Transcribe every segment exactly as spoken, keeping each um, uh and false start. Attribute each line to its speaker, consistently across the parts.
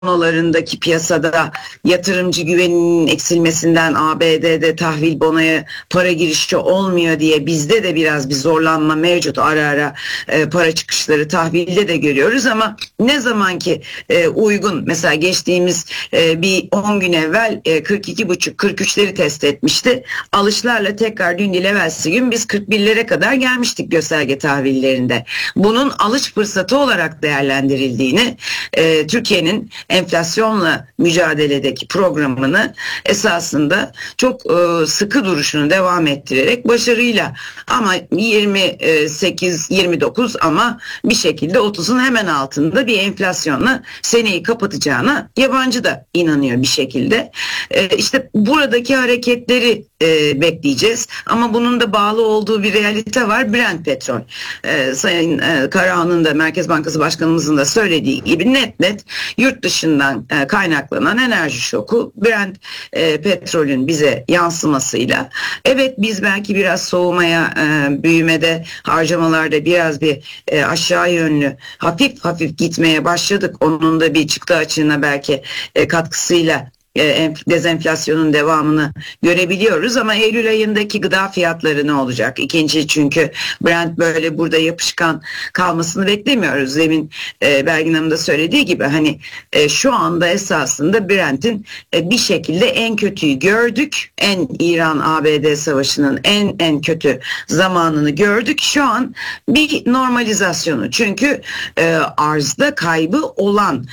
Speaker 1: bonolarındaki piyasada yatırımcı güveninin eksilmesinden A B D'de tahvil bonoya para girişi olmuyor diye bizde de biraz bir zorlanma mevcut. Ara ara e, para çıkışları tahvilde de görüyoruz ama ne zaman ki e, uygun, mesela geçtiğimiz e, bir on gün evvel e, kırk iki buçuk kırk üçleri test etmişti. Alışlarla tekrar dün değil evvelsi gün biz kırk birlere kadar gelmiştik gösterge tahvillerinde. Bunun alış fırsatı olarak değerlendirildiğini, e, Türkiye'nin enflasyonla mücadeledeki programını esasında çok e, sıkı duruşunu devam ettirerek başarıyla, ama yirmi sekiz yirmi dokuz ama bir şekilde otuzun hemen altında bir enflasyonla seneyi kapatacağına yabancı da inanıyor bir şekilde. E, işte buradaki hareketleri e, bekleyeceğiz ama bunun da bağlı olduğu bir realite var. Brent petrol. E, Sayın e, Karahan'ın da Merkez Bankası Başkanımızın da söylediği gibi net net yurt dışından e, kaynaklanan enerji şoku Brent e, petrolün bize yansımasıyla, evet biz belki biraz soğumaya, e, büyümede, harcamalarda biraz bir e, aşağı yönlü hafif hafif gitmeye başladık. Onun da bir çıktı açığına belki e, katkısıyla dezenflasyonun devamını görebiliyoruz ama Eylül ayındaki gıda fiyatları ne olacak? İkinci, çünkü Brent böyle burada yapışkan kalmasını beklemiyoruz. Demin e, Belgin Hanım da söylediği gibi hani e, şu anda esasında Brent'in e, bir şekilde en kötüyü gördük. En İran-A B D savaşının en en kötü zamanını gördük. Şu an bir normalizasyonu. Çünkü e, arzda kaybı olan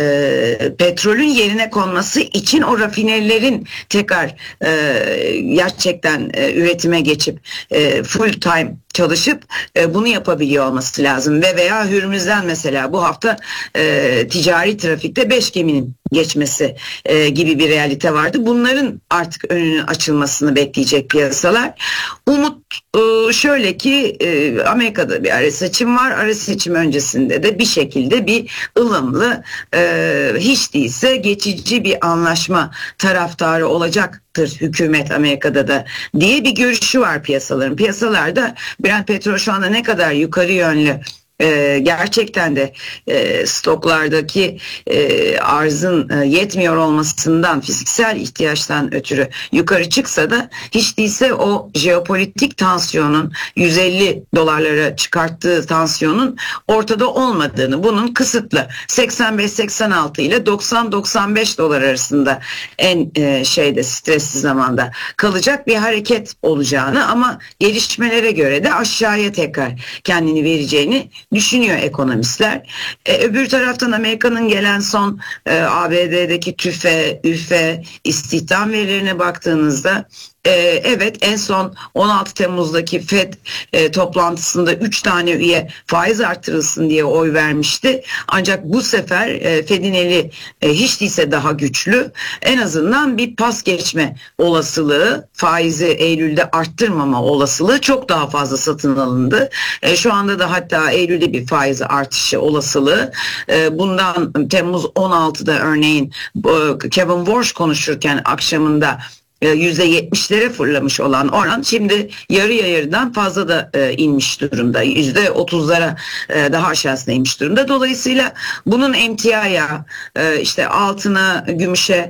Speaker 1: e, petrolün yerine konması için o rafinerilerin tekrar e, gerçekten e, üretime geçip e, full time çalışıp e, bunu yapabiliyor olması lazım. Ve veya Hürmüz'den mesela bu hafta e, ticari trafikte beş geminin geçmesi e, gibi bir realite vardı. Bunların artık önünün açılmasını bekleyecek piyasalar. Umut e, şöyle ki e, Amerika'da bir ara seçim var. Ara seçim öncesinde de bir şekilde bir ılımlı, e, hiç değilse geçici bir anlaşma taraftarı olacaktır hükümet Amerika'da da diye bir görüşü var piyasaların. Piyasalarda Brent petrol şu anda ne kadar yukarı yönlü, Ee, gerçekten de e, stoklardaki e, arzın e, yetmiyor olmasından, fiziksel ihtiyaçtan ötürü yukarı çıksa da hiç değilse o jeopolitik tansiyonun yüz elli dolarlara çıkarttığı tansiyonun ortada olmadığını, bunun kısıtlı seksen beş seksen altı ile doksan doksan beş dolar arasında en e, şeyde stresli zamanda kalacak bir hareket olacağını, ama gelişmelere göre de aşağıya tekrar kendini vereceğini düşünüyor ekonomistler. E, öbür taraftan Amerika'nın gelen son e, A B D'deki tüfe, üfe, istihdam verilerine baktığınızda e, evet en son on altı Temmuz'daki Fed e, toplantısında üç tane üye faiz artırılsın diye oy vermişti. Ancak bu sefer e, Fed'in eli e, hiç değilse daha güçlü. En azından bir pas geçme olasılığı, faizi Eylül'de arttırmama olasılığı çok daha fazla satın alındı. E, şu anda da hatta Eylül'de bir faiz artışı olasılığı. E, bundan Temmuz on altıda örneğin e, Kevin Warsh konuşurken akşamında yüzde yetmişlere fırlamış olan oran şimdi yarı yarıdan fazla da e, inmiş durumda. yüzde otuzlara e, daha aşağısına inmiş durumda. Dolayısıyla bunun emtiaya, e, işte altına, gümüşe,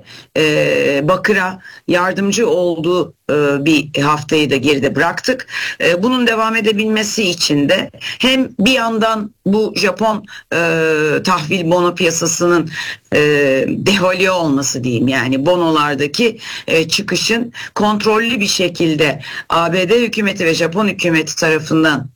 Speaker 1: e, bakıra yardımcı olduğu e, bir haftayı da geride bıraktık. E, bunun devam edebilmesi için de hem bir yandan bu Japon e, tahvil bono piyasasının e, devalüe olması diyeyim, yani bonolardaki e, çıkışın kontrollü bir şekilde A B D hükümeti ve Japon hükümeti tarafından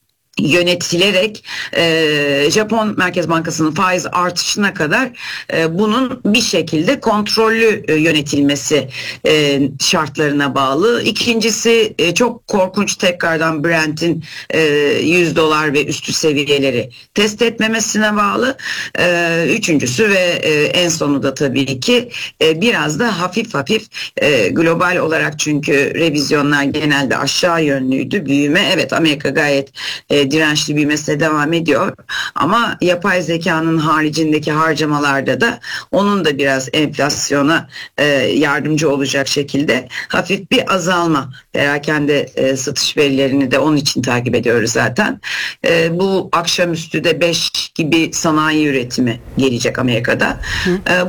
Speaker 1: yönetilerek e, Japon Merkez Bankası'nın faiz artışına kadar e, bunun bir şekilde kontrollü e, yönetilmesi e, şartlarına bağlı. İkincisi e, çok korkunç tekrardan Brent'in e, yüz dolar ve üstü seviyeleri test etmemesine bağlı. E, üçüncüsü ve e, en sonu da tabii ki e, biraz da hafif hafif e, global olarak, çünkü revizyonlar genelde aşağı yönlüydü. Büyüme, evet Amerika gayet e, dirençli büyümesi devam ediyor. Ama yapay zekanın haricindeki harcamalarda da onun da biraz enflasyona e, yardımcı olacak şekilde hafif bir azalma. Perakende e, satış verilerini de onun için takip ediyoruz zaten. E, bu akşamüstü de beş gibi sanayi üretimi gelecek Amerika'da. Hı. E,